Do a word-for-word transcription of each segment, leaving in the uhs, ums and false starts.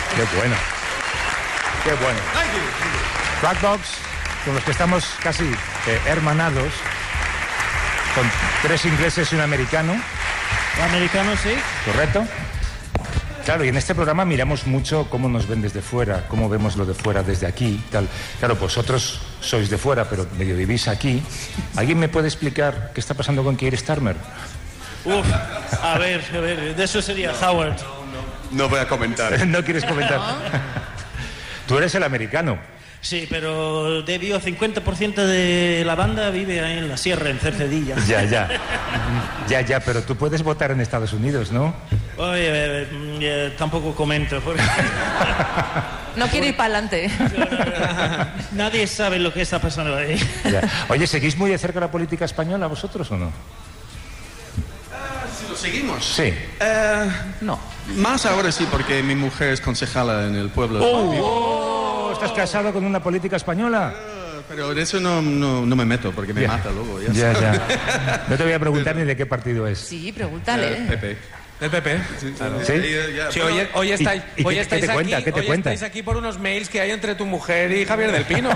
Qué bueno. Qué bueno. Track Dogs, con los que estamos casi eh, hermanados, con tres ingleses y un americano. Americano, sí. ¿Correcto? Claro, y en este programa miramos mucho cómo nos ven desde fuera, cómo vemos lo de fuera desde aquí, tal. Claro, vosotros sois de fuera, pero medio vivís aquí. ¿Alguien me puede explicar qué está pasando con Keir Starmer? Uf, a ver, a ver, de eso sería Howard. No voy a comentar. ¿No quieres comentar? Tú eres el americano. Sí, pero debido a cincuenta por ciento de la banda vive ahí en la sierra, en Cercedilla. Ya, ya. Ya, ya, pero tú puedes votar en Estados Unidos, ¿no? Oye, eh, eh, tampoco comento. Porque... No quiero ir para adelante. Nadie sabe lo que está pasando ahí. Ya. Oye, ¿seguís muy de cerca la política española vosotros o no? Si lo seguimos. Sí. Eh, No. Más ahora sí, porque mi mujer es concejala en el pueblo. Oh, ¿estás casado con una política española? Ah, Pero en eso no, no, no me meto, porque me Ya. mata luego. Ya, Ya, sabes. ya. No te voy a preguntar ni de qué partido es. Sí, Eh, pregúntale. P P. ¿Del P P? Sí, ¿Sí? eh, ya, Sí, pero- hoy, hoy estáis, ¿Y- y hoy qué- estáis qué te aquí, cuenta? ¿Qué te hoy cuenta? estáis aquí por unos mails que hay entre tu mujer y Javier del Pino.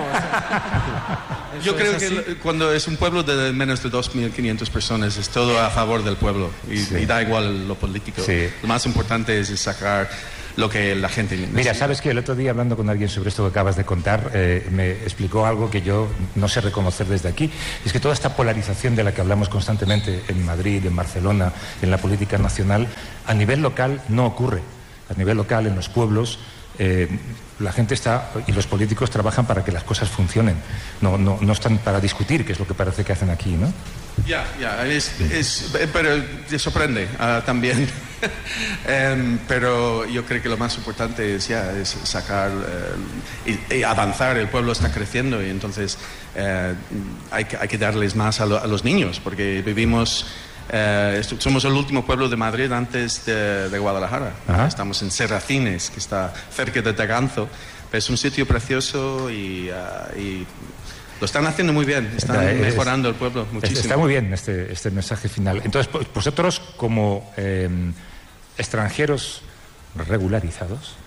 Yo Eso creo es que así. lo- cuando es un pueblo de menos de dos mil quinientas personas es todo a favor del pueblo y, Sí. y da igual lo político. Sí. Lo más importante es sacar lo que la gente necesita. Mira, sabes que el otro día hablando con alguien sobre esto que acabas de contar, eh, me explicó algo que yo no sé reconocer desde aquí. Es que toda esta polarización de la que hablamos constantemente en Madrid, en Barcelona, en la política nacional, a nivel local no ocurre. A nivel local, en los pueblos, eh, la gente está y los políticos trabajan para que las cosas funcionen. No, no, no están para discutir, que es lo que parece que hacen aquí, ¿no? Ya, ya, es, es- pero te sorprende ah, también. Em, pero yo creo que lo más importante es ya es sacar eh, y, y avanzar. El pueblo está creciendo y entonces eh, hay, que, hay que darles más a, lo- a los niños porque vivimos. eh, esto- somos el último pueblo de Madrid antes de, de Guadalajara. Ajá. Estamos en Serracines, que está cerca de Taganzo. Pero es un sitio precioso y, ah, y lo están haciendo muy bien. Están Es- mejorando el pueblo muchísimo. Está muy bien este, este mensaje final. Entonces, pues, vosotros como eh, extranjeros regularizados,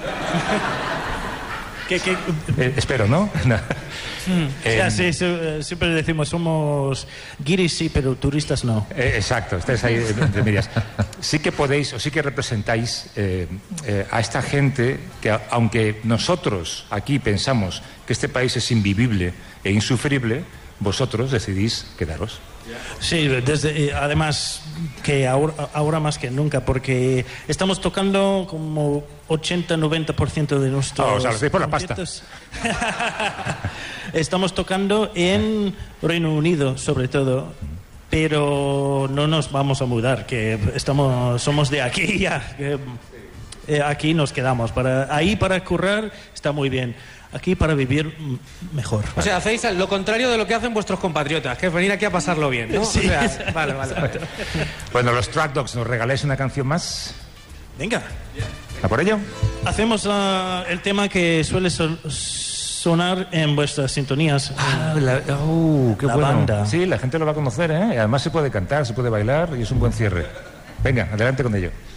¿Qué, qué? eh, espero, ¿no? Eh, Ya, sí, sí, eh, siempre decimos, somos guiris, sí, pero turistas no. eh, exacto, estáis ahí entre medias. Sí que podéis o sí que representáis eh, eh, a esta gente que, a- aunque nosotros aquí pensamos que este país es invivible e insufrible, vosotros decidís quedaros. Sí, desde, eh, además que ahora, ahora más que nunca, porque estamos tocando como ochenta noventa por ciento de nuestros Ah, o sea, lo hacéis por la pasta. conciertos. Estamos tocando en Reino Unido, sobre todo, pero no nos vamos a mudar, que estamos, somos de aquí ya. que, eh, aquí nos quedamos. Para, ahí para currar está muy bien. Aquí para vivir mm, mejor. O sea, hacéis lo contrario de lo que hacen vuestros compatriotas, que es venir aquí a pasarlo bien, ¿no? Sí, O sea, exacto, vale, vale, vale. Bueno, los Track Dogs, ¿nos regaláis una canción más? Venga. ¿A por ello? Hacemos ah, el tema que suele sol- sonar en vuestras sintonías. Ah, la, oh, qué La bueno. banda. Sí, la gente lo va a conocer, ¿eh? Además se puede cantar, se puede bailar y es un buen cierre. Venga, adelante con ello.